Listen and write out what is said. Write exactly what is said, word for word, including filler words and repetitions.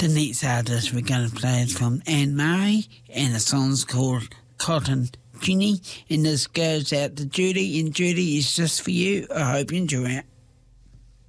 The next artist we're going to play is from Anne Murray, and the song's called Cotton Ginny, and this goes out to Judy, and Judy is just for you. I hope you enjoy it.